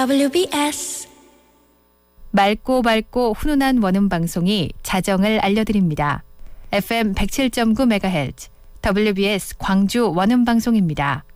WBS 맑고 밝고 훈훈한 원음 방송이 자정을 알려드립니다. FM 107.9MHz WBS 광주 원음 방송입니다.